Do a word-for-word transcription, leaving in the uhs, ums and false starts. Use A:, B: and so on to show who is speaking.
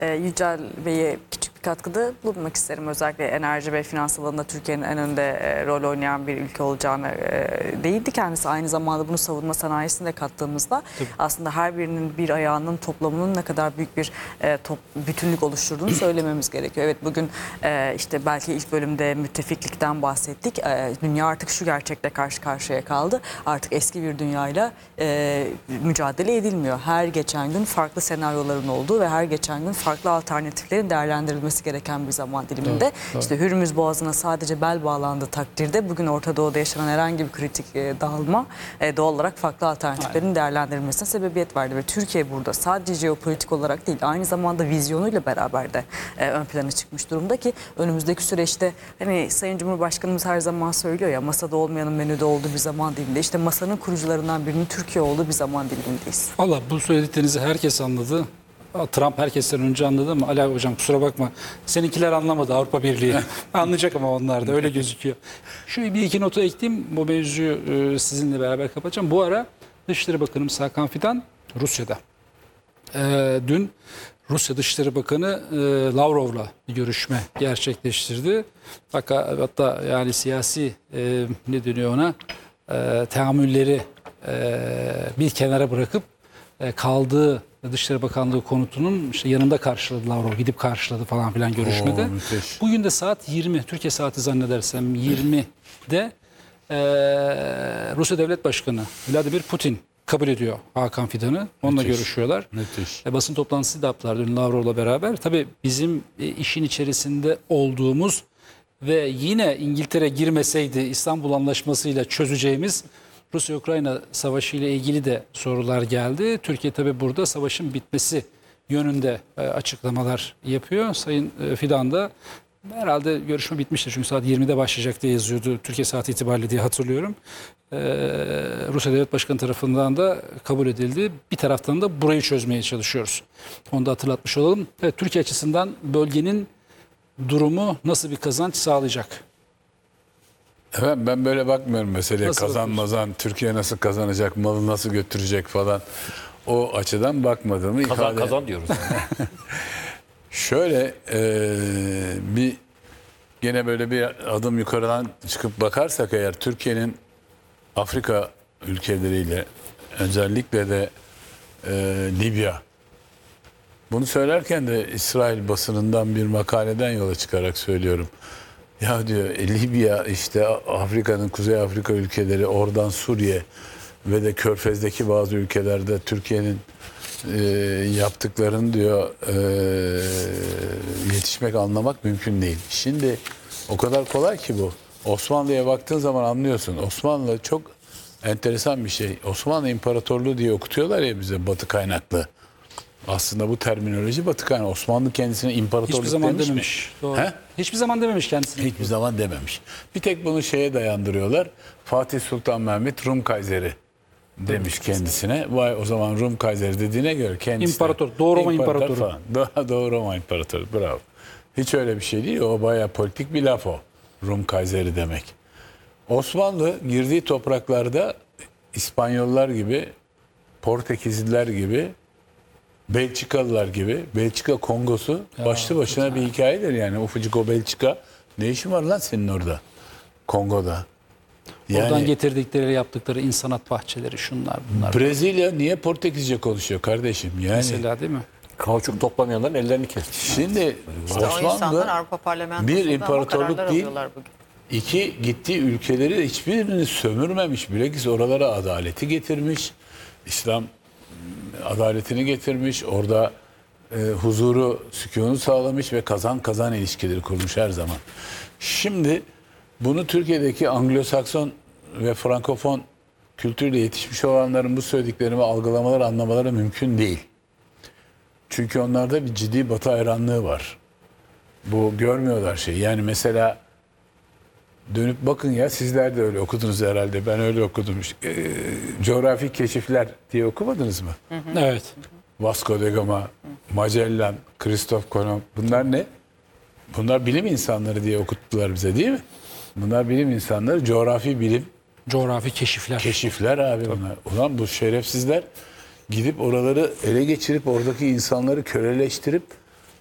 A: e, Yücel Bey'e küçük bir katkıda bulunmak isterim. Özellikle enerji ve finans alanında Türkiye'nin en önde e, rol oynayan bir ülke olacağını e, değildi kendisi. Aynı zamanda bunu savunma sanayisine de kattığımızda Tabii. aslında her birinin bir ayağının toplamının ne kadar büyük bir e, top, bütünlük oluşturduğunu söylememiz gerekiyor. Evet, bugün e, işte belki ilk bölümde müttefiklikten bahsettik. E, dünya artık şu gerçekle karşı karşıya kaldı. Artık eski bir dünyayla e, mücadele edilmiyor. Her geçen gün farklı senaryoların olduğu ve her geçen gün farklı alternatiflerin değerlendirilmesi gereken bir zaman diliminde. Doğru, doğru. İşte Hürmüz Boğazı'na sadece bel bağlandığı takdirde bugün Orta Doğu'da yaşanan herhangi bir kritik e, dağılma e, doğal olarak farklı alternatiflerin Aynen. değerlendirilmesine sebebiyet verdi ve Türkiye burada sadece jeopolitik olarak değil, aynı zamanda vizyonuyla beraber de e, ön plana çıkmış durumda ki önümüzdeki süreçte hani Sayın Cumhurbaşkanımız her zaman söylüyor ya, masada olmayanın menüde olduğu bir zaman diliminde, işte masanın kurucularından birinin Türkiye olduğu bir zaman dilimindeyiz.
B: Valla bu söylediklerinizi herkes anladı. Trump herkesten önce anladı ama Ali hocam kusura bakma, seninkiler anlamadı, Avrupa Birliği anlayacak ama onlar da öyle gözüküyor. Şu bir iki notu ekleyeyim, bu mevzuyu e, sizinle beraber kapatacağım. Bu ara Dışişleri Bakanımız Hakan Fidan Rusya'da. E, dün Rusya Dışişleri Bakanı e, Lavrov'la bir görüşme gerçekleştirdi. Hatta, hatta yani siyasi e, ne deniyor ona e, teamülleri e, bir kenara bırakıp e, kaldığı Dışişleri Bakanlığı konutunun işte yanında karşıladı Lavrov, gidip karşıladı falan filan görüşmede. Oo, bugün de saat yirmi, Türkiye saati zannedersem yirmide e, Rusya Devlet Başkanı Vladimir Putin kabul ediyor Hakan Fidan'ı. Onunla müthiş. görüşüyorlar. Müthiş. E, basın toplantısı da yaptılar dün Lavrov'la beraber. Tabii bizim e, işin içerisinde olduğumuz ve yine İngiltere girmeseydi İstanbul Anlaşması'yla çözeceğimiz Rusya-Ukrayna savaşı ile ilgili de sorular geldi. Türkiye tabii burada savaşın bitmesi yönünde e, açıklamalar yapıyor. Sayın e, Fidan da herhalde görüşme bitmiştir çünkü saat yirmide başlayacak diye yazıyordu Türkiye saati itibariyle diye hatırlıyorum. Ee, Rusya Devlet Başkanı tarafından da kabul edildi. Bir taraftan da burayı çözmeye çalışıyoruz. Onu da hatırlatmış olalım. Evet, Türkiye açısından bölgenin durumu nasıl bir kazanç sağlayacak?
C: Evet, ben böyle bakmıyorum meseleye. Nasıl kazanmazan, Türkiye nasıl kazanacak, malı nasıl götürecek falan. O açıdan bakmadığımı
D: kazan,
C: ifade...
D: Kazan diyoruz. Yani.
C: Şöyle e, bir gene böyle bir adım yukarıdan çıkıp bakarsak eğer Türkiye'nin Afrika ülkeleriyle özellikle de e, Libya, bunu söylerken de İsrail basınından bir makaleden yola çıkarak söylüyorum. Ya diyor e, Libya işte Afrika'nın, Kuzey Afrika ülkeleri, oradan Suriye ve de Körfez'deki bazı ülkelerde Türkiye'nin e, yaptıklarını diyor e, yetişmek, anlamak mümkün değil. Şimdi o kadar kolay ki bu. Osmanlı'ya baktığın zaman anlıyorsun. Osmanlı çok enteresan bir şey. Osmanlı İmparatorluğu diye okutuyorlar ya bize, Batı kaynaklı. Aslında bu terminoloji Batı kaynaklı. Osmanlı kendisine imparatorluk
B: Hiçbir zaman
C: demiş
B: dememiş.
C: mi? He?
B: Hiçbir zaman dememiş kendisine.
C: Hiçbir zaman dememiş. Bir tek bunu şeye dayandırıyorlar. Fatih Sultan Mehmet Rum Kayseri demiş kendisine. Vay, o zaman Rum Kayseri dediğine göre kendisi
B: İmparator, Doğu Roma İmparatoru.
C: Falan. Doğu Roma İmparatoru. Bravo. Hiç öyle bir şey değil. O bayağı politik bir laf o. Rum Kayseri demek. Osmanlı girdiği topraklarda İspanyollar gibi, Portekizliler gibi, Belçikalılar gibi, Belçika Kongosu ya, başlı başına güzel. bir hikayedir yani. Ufacık o Belçika. Ne işin var lan senin orada? Kongo'da.
B: Yani, oradan getirdikleri, yaptıkları insanat bahçeleri, şunlar bunlar.
C: Brezilya niye Portekizce konuşuyor kardeşim? Yani,
B: mesela değil mi?
D: Kauçuk toplamayanların ellerini kesti.
C: Şimdi
E: işte
C: Osmanlı
E: Avrupa
C: bir imparatorluk değil, iki gittiği ülkeleri hiçbirini sömürmemiş. Bilakis oralara adaleti getirmiş. İslam adaletini getirmiş. Orada e, huzuru, sükûnu sağlamış ve kazan kazan ilişkileri kurmuş her zaman. Şimdi bunu Türkiye'deki Anglo-Sakson ve Frankofon kültürle yetişmiş olanların bu söylediklerimi algılamaları, anlamaları mümkün değil. Çünkü onlarda bir ciddi Batı hayranlığı var. Bu görmüyorlar şey. Yani mesela dönüp bakın ya, sizler de öyle okudunuz herhalde. Ben öyle okudum. E, coğrafi keşifler diye okumadınız mı?
B: Hı hı. Evet.
C: Vasco da Gama, Magellan, Christoph Kolomb. Bunlar ne? Bunlar bilim insanları diye okuttular bize, değil mi? Bunlar bilim insanları, coğrafi bilim.
B: Coğrafi keşifler.
C: Keşifler abi Tabii. bunlar. Ulan bu şerefsizler gidip oraları ele geçirip oradaki insanları köleleştirip